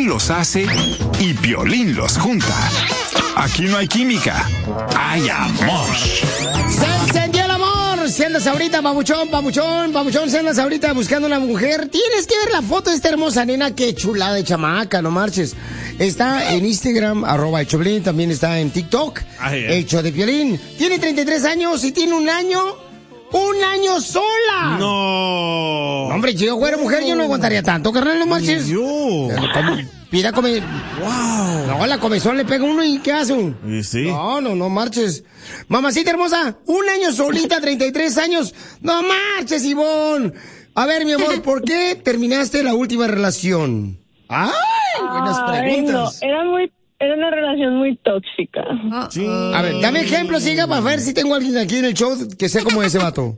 Piolín los hace y Piolín los junta. Aquí no hay química, hay amor. ¡Se encendió el amor! Si andas ahorita, papuchón, si andas ahorita buscando una mujer, tienes que ver la foto de esta hermosa nena. Qué chulada de chamaca, no marches. Está en Instagram, @el Choplin, también está en TikTok, el show de Piolín. Tiene 33 años y tiene un año sola. No. Hombre, si yo fuera mujer, yo no aguantaría tanto, carnal, no marches. Pida comer. Wow. No, la comezón le pega uno y ¿qué hace? Sí. No marches. Mamacita hermosa, un año solita, 33 años. No marches, Ivonne. A ver, mi amor, ¿por qué terminaste la última relación? ¡Ay! Buenas preguntas. No, era una relación muy tóxica. Sí. A ver, dame ejemplos, hija, para ver si tengo alguien aquí en el show que sea como ese vato.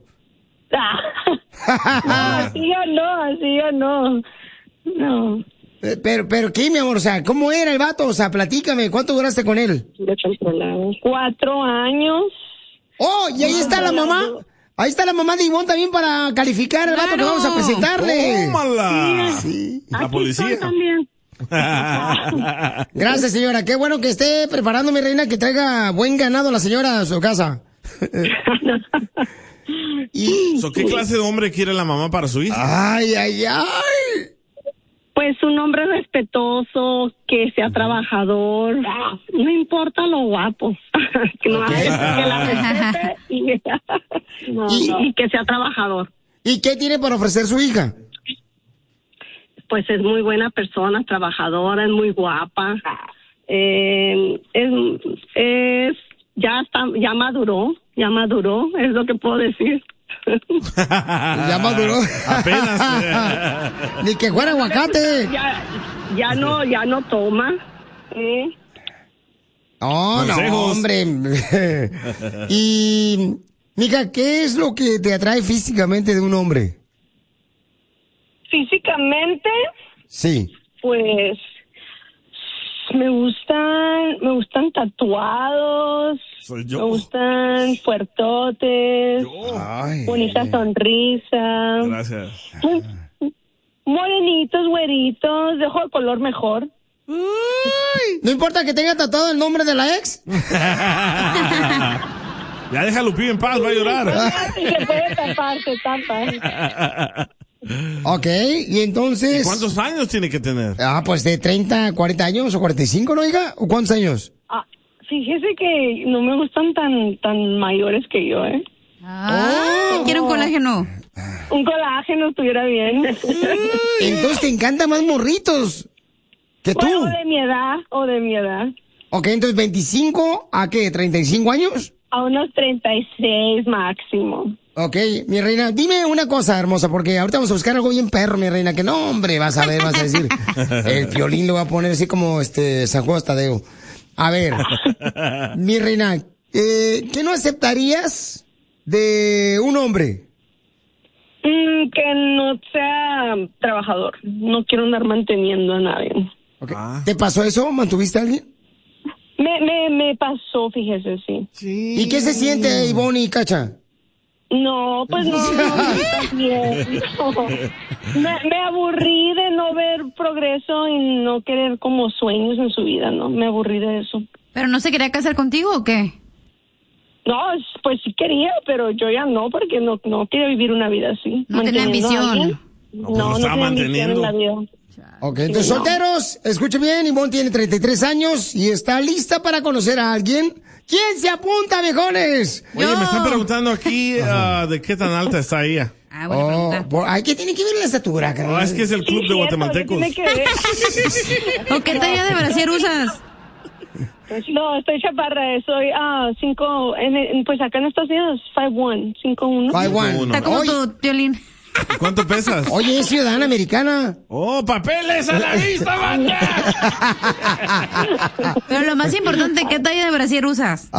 No, así yo no. No. Pero ¿qué, mi amor? O sea, ¿cómo era el vato? O sea, platícame, ¿cuánto duraste con él? 4 años. Oh, y ahí está la mamá. Ahí está la mamá de Ivonne también para calificar al vato que vamos a presentarle. ¡Tómala! Sí. La policía. También. Gracias, señora. Qué bueno que esté preparando, mi reina, que traiga buen ganado la señora a su casa. ¿Qué clase de hombre quiere la mamá para su hija? Ay. Pues un hombre respetuoso, que sea trabajador, no importa lo guapo, que la respete y que sea trabajador. ¿Y qué tiene para ofrecer su hija? Pues es muy buena persona, trabajadora, es muy guapa, ya maduró, es lo que puedo decir. Ya maduró. Apenas. Ni que fuera aguacate. Ya no toma. No, hombre. Y, mija, ¿qué es lo que te atrae físicamente de un hombre? Físicamente, sí, pues me gustan tatuados. Soy yo. Me gustan fuertotes, bonita sonrisa. Gracias. Morenitos, güeritos, de ojo de color mejor. No importa que tenga tatuado el nombre de la ex. Ya deja a Lupillo en paz, va a llorar. Se puede tapar, se tapa. Ok, y entonces... ¿Y cuántos años tiene que tener? Pues de 30, 40 años o 45, ¿no, hija? ¿O cuántos años? Fíjese que no me gustan tan mayores que yo, Quiero un colágeno. Un colágeno estuviera bien. Entonces te encantan más morritos que tú. Bueno, o de mi edad. Ok, entonces 25 a ¿qué? ¿35 años? A unos 36 máximo. Ok, mi reina, dime una cosa, hermosa, porque ahorita vamos a buscar algo bien perro, mi reina, que no, hombre, vas a decir, el Piolín lo va a poner así como San Juan Tadeo. A ver, mi reina, ¿qué no aceptarías de un hombre? Que no sea trabajador. No quiero andar manteniendo a nadie. Okay. ¿Te pasó eso? ¿Mantuviste a alguien? Me pasó, fíjese, sí. ¿Y qué se siente, Ivonne y Cacha? No, pues no, bien. No. Me aburrí de no ver progreso y no querer como sueños en su vida, ¿no? Me aburrí de eso. ¿Pero no se quería casar contigo o qué? No, pues sí quería, pero yo ya no, porque no quería vivir una vida así. No tenía ambición. No tenía ambición en la vida. Ok, entonces solteros, escuchen bien, Ivonne tiene 33 años y está lista para conocer a alguien. ¿Quién se apunta, viejones? Oye, me están preguntando aquí de qué tan alta está ella. Buena pregunta. ¿Qué tiene que ver la estatura, carnal? Es que es el club de guatemaltecos. ¿O qué talla de brasier usas? No, estoy chaparra, soy 5, pues acá en Estados Unidos, 5'1", 5'1". 5'1". Está como tu Piolín. ¿Cuánto pesas? Oye, es ciudadana americana. ¡Oh, papeles a la vista, banda! Pero lo más importante, ¿qué talla de brasier usas?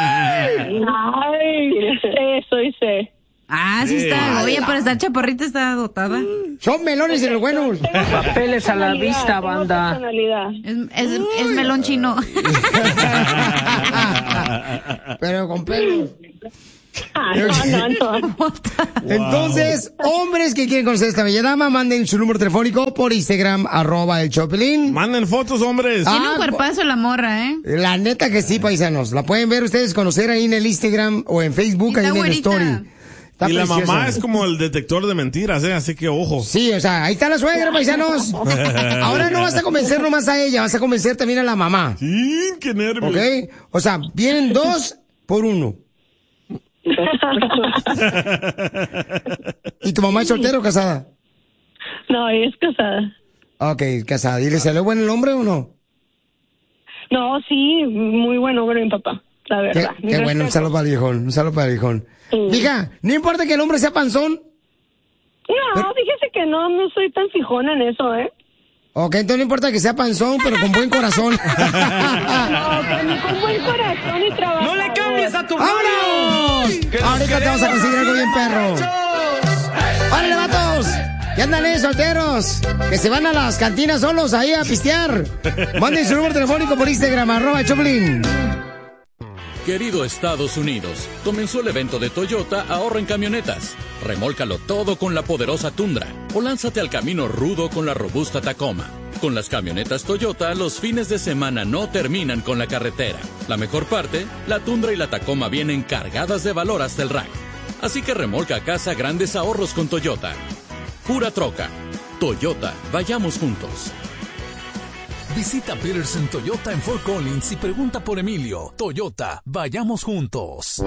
Soy C. Sí está. Oye, para estar chaparrita está dotada. Son melones de los buenos. Papeles a la vista, banda. Es melón chino. Pero con pelos. No. Entonces, hombres que quieren conocer a esta bella dama, manden su número telefónico por Instagram, @el Chopelín. Manden fotos, hombres. Tiene un cuerpazo la morra, ¿eh? La neta que sí, paisanos. La pueden ver ustedes, conocer ahí en el Instagram o en Facebook, ahí en el story. Está y la preciosa. mamá es como el detector de mentiras, así que ojo. Sí, o sea, ahí está la suegra, paisanos. Ahora no vas a convencer nomás a ella, vas a convencer también a la mamá. Sí, qué nervios. ¿Ok? O sea, vienen 2 por 1. ¿Y tu mamá es soltera o casada? No, ella es casada. Ok, casada. ¿Y le salió bueno el hombre o no? No, sí, muy buen hombre mi papá, la verdad. Qué bueno, un saludo para el viejón, un saludo para el viejón. Sí. Diga, no importa que el hombre sea panzón. No, fíjese que no soy tan fijona en eso, ¿eh? Ok, entonces no importa que sea panzón, pero con buen corazón. No, pero ni con buen corazón y trabajo. ¡No le cambies a tu ¡Vámonos! Ahorita te vamos a conseguir algo bien perro. ¡Órale, vatos! ¿Qué andan solteros? Que se van a las cantinas solos ahí a pistear. Manden su número telefónico por Instagram, @Choplin. Querido Estados Unidos, comenzó el evento de Toyota Ahorra en Camionetas. Remólcalo todo con la poderosa Tundra o lánzate al camino rudo con la robusta Tacoma. Con las camionetas Toyota, los fines de semana no terminan con la carretera. La mejor parte, la Tundra y la Tacoma vienen cargadas de valor hasta el rack. Así que remolca a casa grandes ahorros con Toyota. Pura troca. Toyota, vayamos juntos. Visita Peterson Toyota en Fort Collins y pregunta por Emilio. Toyota, vayamos juntos.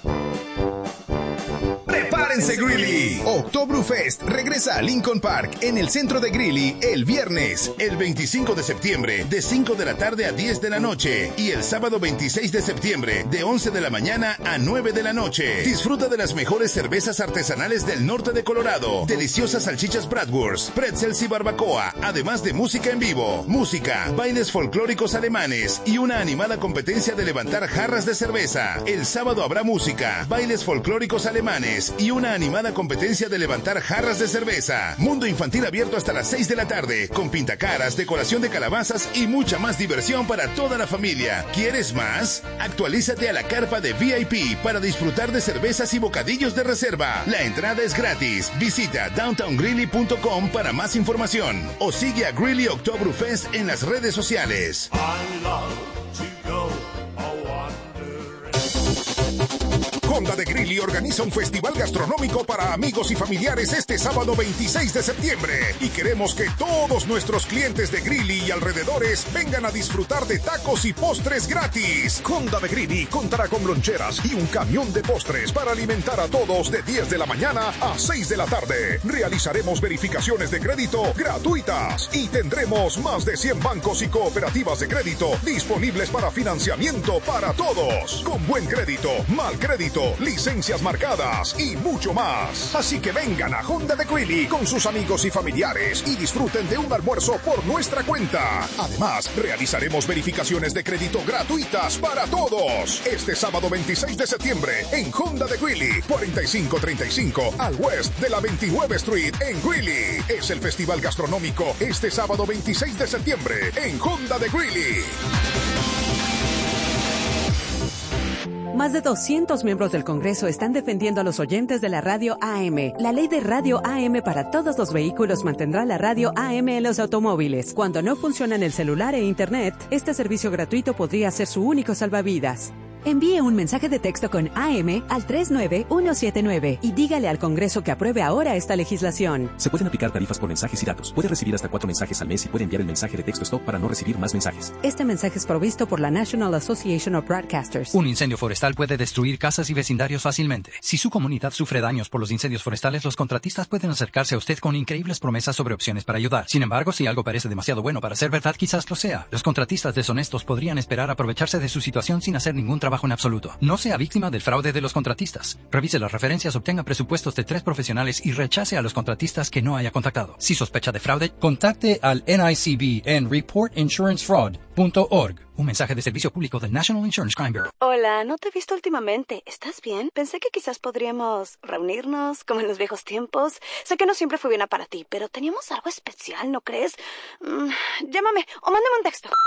Prepárense, Greeley. Oktoberfest regresa a Lincoln Park en el centro de Greeley el viernes, el 25 de septiembre, de 5 de la tarde a 10 de la noche. Y el sábado 26 de septiembre, de 11 de la mañana a 9 de la noche. Disfruta de las mejores cervezas artesanales del norte de Colorado, deliciosas salchichas Bratwurst, pretzels y barbacoa, además de música en vivo, música, bailes folclóricos alemanes y una animada competencia de levantar jarras de cerveza. El sábado habrá música, bailes folclóricos alemanes y una animada competencia de levantar jarras de cerveza. Mundo infantil abierto hasta las 6 de la tarde, con pintacaras, decoración de calabazas y mucha más diversión para toda la familia. ¿Quieres más? Actualízate a la carpa de VIP para disfrutar de cervezas y bocadillos de reserva. La entrada es gratis. Visita downtowngreeley.com para más información o sigue a Greeley Oktoberfest en las redes sociales. Honda de Greeley organiza un festival gastronómico para amigos y familiares este sábado 26 de septiembre. Y queremos que todos nuestros clientes de Greeley y alrededores vengan a disfrutar de tacos y postres gratis. Honda de Greeley contará con loncheras y un camión de postres para alimentar a todos de 10 de la mañana a 6 de la tarde. Realizaremos verificaciones de crédito gratuitas y tendremos más de 100 bancos y cooperativas de crédito disponibles para financiamiento para todos. Con buen crédito, mal crédito, licencias marcadas y mucho más. Así que vengan a Honda de Greeley con sus amigos y familiares y disfruten de un almuerzo por nuestra cuenta. Además, realizaremos verificaciones de crédito gratuitas para todos. Este sábado 26 de septiembre en Honda de Greeley, 4535 al west de la 29 Street en Greeley. Es el festival gastronómico este sábado 26 de septiembre en Honda de Greeley. Más de 200 miembros del Congreso están defendiendo a los oyentes de la radio AM. La ley de radio AM para todos los vehículos mantendrá la radio AM en los automóviles. Cuando no funcionan el celular e Internet, este servicio gratuito podría ser su único salvavidas. Envíe un mensaje de texto con AM al 39179 y dígale al Congreso que apruebe ahora esta legislación. Se pueden aplicar tarifas por mensajes y datos. Puede recibir hasta 4 mensajes al mes y puede enviar el mensaje de texto stop para no recibir más mensajes. Este mensaje es provisto por la National Association of Broadcasters. Un incendio forestal puede destruir casas y vecindarios fácilmente. Si su comunidad sufre daños por los incendios forestales, los contratistas pueden acercarse a usted con increíbles promesas sobre opciones para ayudar. Sin embargo, si algo parece demasiado bueno para ser verdad, quizás lo sea. Los contratistas deshonestos podrían esperar aprovecharse de su situación sin hacer ningún trabajo en absoluto. No sea víctima del fraude de los contratistas. Revise las referencias, obtenga presupuestos de 3 profesionales y rechace a los contratistas que no haya contactado. Si sospecha de fraude, contacte al NICB en reportinsurancefraud.org. Un mensaje de servicio público del National Insurance Crime Bureau. Hola, no te he visto últimamente. ¿Estás bien? Pensé que quizás podríamos reunirnos como en los viejos tiempos. Sé que no siempre fue buena para ti, pero teníamos algo especial, ¿no crees? Llámame o mándame un texto.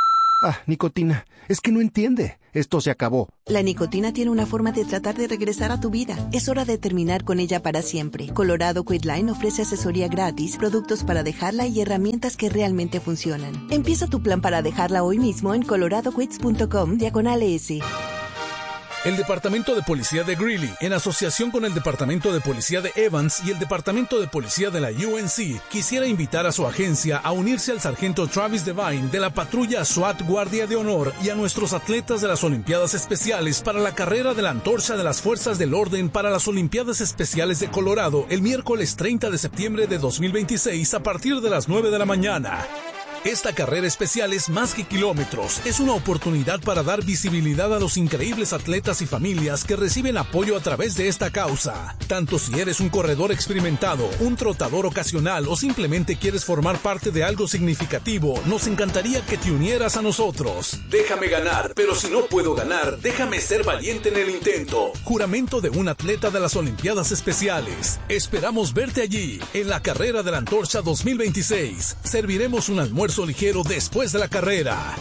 Nicotina, es que no entiende. Esto se acabó. La nicotina tiene una forma de tratar de regresar a tu vida. Es hora de terminar con ella para siempre. Colorado Quitline ofrece asesoría gratis, productos para dejarla y herramientas que realmente funcionan. Empieza tu plan para dejarla hoy mismo en coloradoquits.com/ES. El Departamento de Policía de Greeley, en asociación con el Departamento de Policía de Evans y el Departamento de Policía de la UNC, quisiera invitar a su agencia a unirse al sargento Travis Devine de la patrulla SWAT Guardia de Honor y a nuestros atletas de las Olimpiadas Especiales para la carrera de la antorcha de las Fuerzas del Orden para las Olimpiadas Especiales de Colorado el miércoles 30 de septiembre de 2026 a partir de las 9 de la mañana. Esta carrera especial es más que kilómetros, es una oportunidad para dar visibilidad a los increíbles atletas y familias que reciben apoyo a través de esta causa. Tanto si eres un corredor experimentado, un trotador ocasional o simplemente quieres formar parte de algo significativo, nos encantaría que te unieras a nosotros. Déjame ganar, pero si no puedo ganar, déjame ser valiente en el intento. Juramento de un atleta de las Olimpiadas Especiales. Esperamos verte allí, en la carrera de la Antorcha 2026. Serviremos un almuerzo ligero después de la carrera.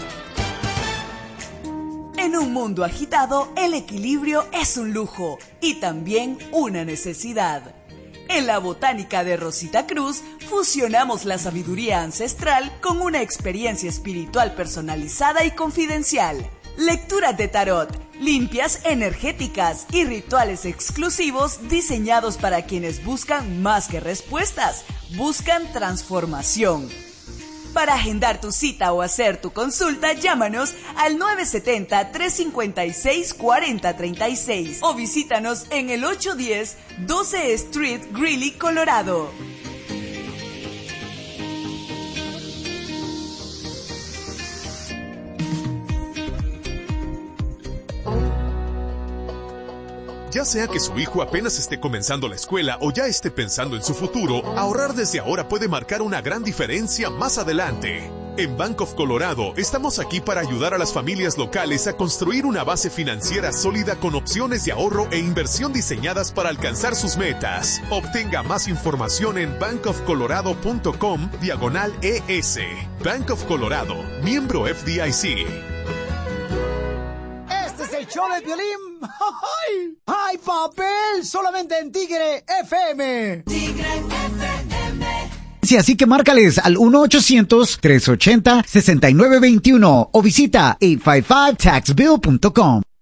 En un mundo agitado, el equilibrio es un lujo y también una necesidad. En la Botánica de Rosita Cruz, fusionamos la sabiduría ancestral con una experiencia espiritual personalizada y confidencial. Lecturas de tarot, limpias energéticas y rituales exclusivos diseñados para quienes buscan más que respuestas, buscan transformación. Para agendar tu cita o hacer tu consulta, llámanos al 970-356-4036 o visítanos en el 810 12 Street, Greeley, Colorado. Ya sea que su hijo apenas esté comenzando la escuela o ya esté pensando en su futuro, ahorrar desde ahora puede marcar una gran diferencia más adelante. En Bank of Colorado estamos aquí para ayudar a las familias locales a construir una base financiera sólida con opciones de ahorro e inversión diseñadas para alcanzar sus metas. Obtenga más información en bankofcolorado.com/ES. Bank of Colorado, miembro FDIC. Este es el show de Piolín. ¡Ay! ¡Ay, papel! Solamente en Tigre FM. Tigre FM. Sí, así que márcales al 1-800-380-6921 o visita 855taxbill.com.